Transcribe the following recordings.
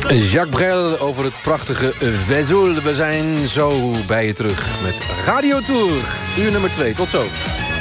Jacques Brel over het prachtige Vesoul. We zijn zo bij je terug met Radio Tour. Uur nummer 2. Tot zo.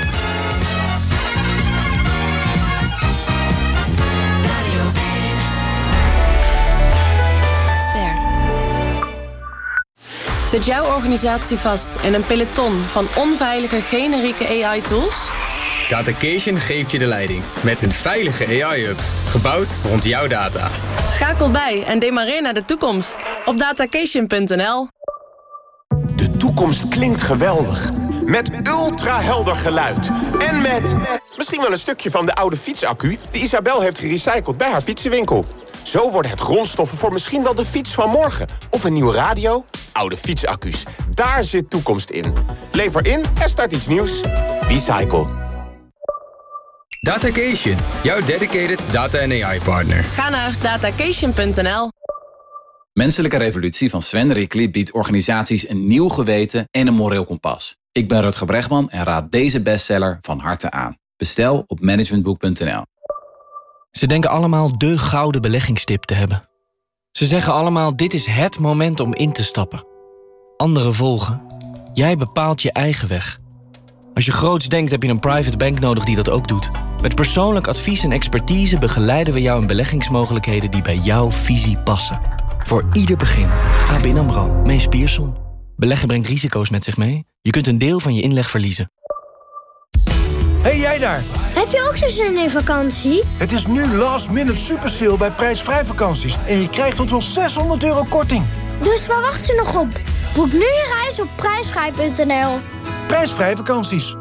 Zit jouw organisatie vast in een peloton van onveilige generieke AI-tools? Datacation geeft je de leiding met een veilige AI-hub, gebouwd rond jouw data. Schakel bij en demareer naar de toekomst op datacation.nl. De toekomst klinkt geweldig. Met ultrahelder geluid. En met misschien wel een stukje van de oude fietsaccu die Isabel heeft gerecycled bij haar fietsenwinkel. Zo worden het grondstoffen voor misschien wel de fiets van morgen. Of een nieuwe radio. Oude fietsaccu's. Daar zit toekomst in. Lever in en start iets nieuws. Recycle. Datacation, jouw dedicated data- en AI-partner. Ga naar datacation.nl. Menselijke Revolutie van Sven Rickli biedt organisaties een nieuw geweten en een moreel kompas. Ik ben Rutger Bregman en raad deze bestseller van harte aan. Bestel op managementboek.nl. Ze denken allemaal de gouden beleggingstip te hebben. Ze zeggen allemaal, dit is het moment om in te stappen. Anderen volgen. Jij bepaalt je eigen weg. Als je groots denkt, heb je een private bank nodig die dat ook doet. Met persoonlijk advies en expertise begeleiden we jou in beleggingsmogelijkheden die bij jouw visie passen. Voor ieder begin. ABN AMRO, Mees Pierson. Beleggen brengt risico's met zich mee. Je kunt een deel van je inleg verliezen. Hey jij daar! Heb je ook zo'n zin in vakantie? Het is nu last minute super sale bij prijsvrij vakanties. En je krijgt tot wel €600 korting. Dus waar wacht je nog op? Boek nu je reis op prijsvrij.nl. Prijsvrij vakanties.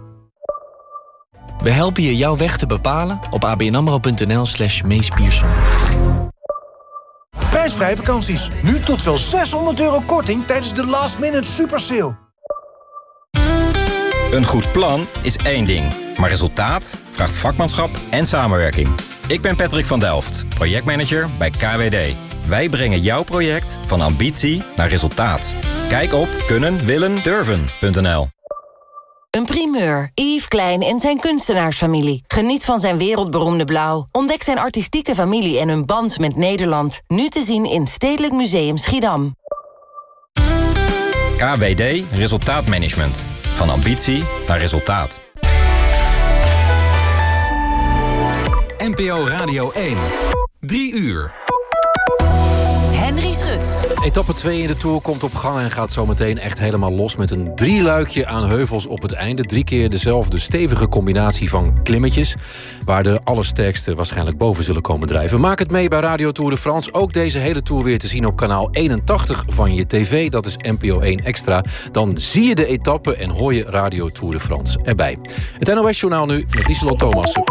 We helpen je jouw weg te bepalen op abnamro.nl/Mees Pierson. Prijsvrij vakanties. Nu tot wel €600 korting tijdens de last minute super sale. Een goed plan is één ding, maar resultaat vraagt vakmanschap en samenwerking. Ik ben Patrick van Delft, projectmanager bij KWD. Wij brengen jouw project van ambitie naar resultaat. Kijk op kunnen-willen-durven.nl. Een primeur. Yves Klein en zijn kunstenaarsfamilie. Geniet van zijn wereldberoemde blauw. Ontdek zijn artistieke familie en hun band met Nederland. Nu te zien in Stedelijk Museum Schiedam. KWD Resultaatmanagement. Van ambitie naar resultaat. NPO Radio 1. 3 uur. Henry Schut. Etappe 2 in de Tour komt op gang en gaat zometeen echt helemaal los met een 3-luikje aan heuvels op het einde. 3 keer dezelfde stevige combinatie van klimmetjes, waar de allersterkste waarschijnlijk boven zullen komen drijven. Maak het mee bij Radio Tour de France. Ook deze hele Tour weer te zien op kanaal 81 van je tv. Dat is NPO 1 Extra. Dan zie je de etappe en hoor je Radio Tour de France erbij. Het NOS-journaal nu met Lieselot Thomassen.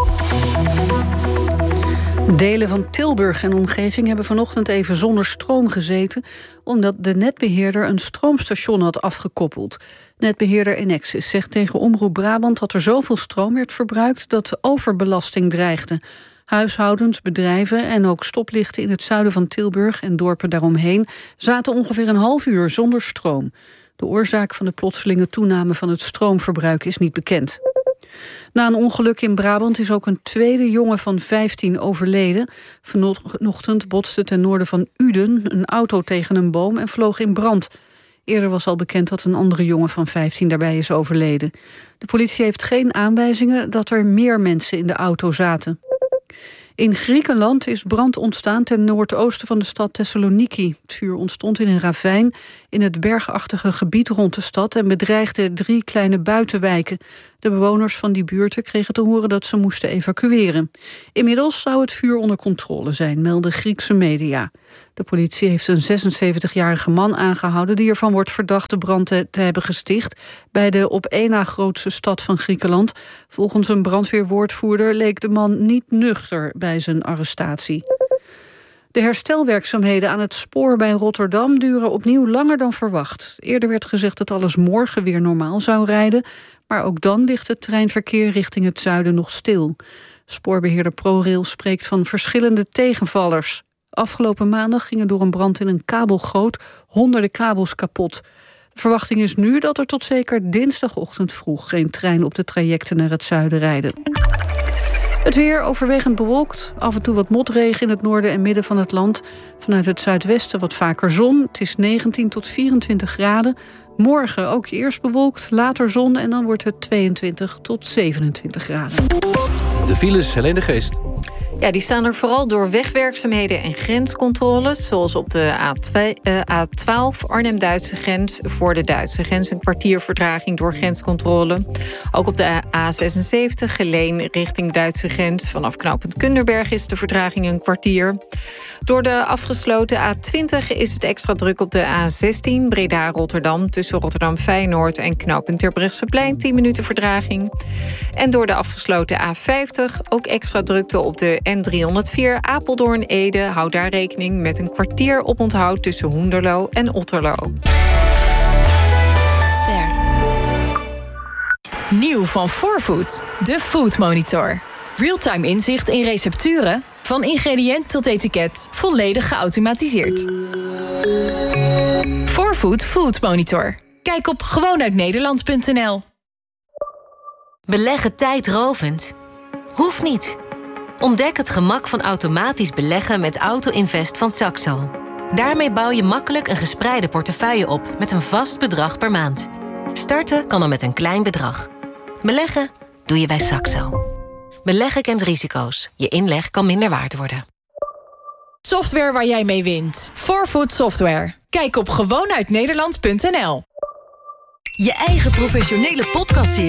Delen van Tilburg en omgeving hebben vanochtend even zonder stroom gezeten, omdat de netbeheerder een stroomstation had afgekoppeld. Netbeheerder Enexis zegt tegen Omroep Brabant dat er zoveel stroom werd verbruikt dat overbelasting dreigde. Huishoudens, bedrijven en ook stoplichten in het zuiden van Tilburg en dorpen daaromheen zaten ongeveer een half uur zonder stroom. De oorzaak van de plotselinge toename van het stroomverbruik is niet bekend. Na een ongeluk in Brabant is ook een tweede jongen van 15 overleden. Vanochtend botste ten noorden van Uden een auto tegen een boom en vloog in brand. Eerder was al bekend dat een andere jongen van 15 daarbij is overleden. De politie heeft geen aanwijzingen dat er meer mensen in de auto zaten. In Griekenland is brand ontstaan ten noordoosten van de stad Thessaloniki. Het vuur ontstond in een ravijn in het bergachtige gebied rond de stad en bedreigde 3 kleine buitenwijken. De bewoners van die buurten kregen te horen dat ze moesten evacueren. Inmiddels zou het vuur onder controle zijn, melden Griekse media. De politie heeft een 76-jarige man aangehouden die ervan wordt verdacht de brand te hebben gesticht bij de op één na grootste stad van Griekenland. Volgens een brandweerwoordvoerder leek de man niet nuchter bij zijn arrestatie. De herstelwerkzaamheden aan het spoor bij Rotterdam duren opnieuw langer dan verwacht. Eerder werd gezegd dat alles morgen weer normaal zou rijden, maar ook dan ligt het treinverkeer richting het zuiden nog stil. Spoorbeheerder ProRail spreekt van verschillende tegenvallers. Afgelopen maandag gingen door een brand in een kabelgoot honderden kabels kapot. De verwachting is nu dat er tot zeker dinsdagochtend vroeg geen trein op de trajecten naar het zuiden rijden. Het weer overwegend bewolkt. Af en toe wat motregen in het noorden en midden van het land. Vanuit het zuidwesten wat vaker zon. Het is 19 tot 24 graden. Morgen ook eerst bewolkt, later zon en dan wordt het 22 tot 27 graden. De files, Helene de Geest. Ja, die staan er vooral door wegwerkzaamheden en grenscontroles. Zoals op de A12 Arnhem-Duitse grens. Voor de Duitse grens een kwartier vertraging door grenscontrole. Ook op de A76 Geleen richting Duitse grens. Vanaf knooppunt Kunderberg is de vertraging een kwartier. Door de afgesloten A20 is het extra druk op de A16 Breda-Rotterdam. Tussen Rotterdam-Feyenoord en knooppunt Terbrechtseplein 10 minuten vertraging. En door de afgesloten A50 ook extra drukte op de N304 Apeldoorn-Ede. Houd daar rekening met een kwartier oponthoud tussen Hoenderloo en Otterlo. Ster. Nieuw van Fourfood, de Food Monitor. Realtime inzicht in recepturen, van ingrediënt tot etiket, volledig geautomatiseerd. Fourfood Food Monitor. Kijk op gewoonuitnederland.nl. Beleggen tijdrovend? Hoeft niet. Ontdek het gemak van automatisch beleggen met Auto-Invest van Saxo. Daarmee bouw je makkelijk een gespreide portefeuille op met een vast bedrag per maand. Starten kan al met een klein bedrag. Beleggen doe je bij Saxo. Beleggen kent risico's. Je inleg kan minder waard worden. Software waar jij mee wint. Fourfood Software. Kijk op gewoonuitnederland.nl. Je eigen professionele podcastserie